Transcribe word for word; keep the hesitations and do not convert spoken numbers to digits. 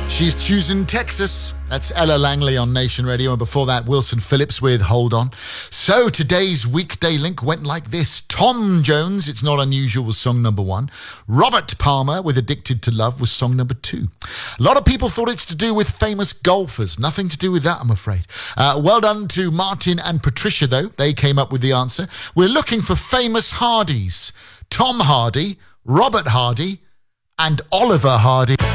She's choosing Texas. That's Ella Langley on Nation Radio. And before that, Wilson Phillips with Hold On. So today's weekday link went like this. Tom Jones, It's Not Unusual, was song number one. Robert Palmer with Addicted to Love was song number two. A lot of people thought it's to do with famous golfers. Nothing to do with that, I'm afraid. Uh, well done to Martin and Patricia, though. They came up with the answer. We're looking for famous Hardys. Tom Hardy, Robert Hardy, and Oliver Hardy.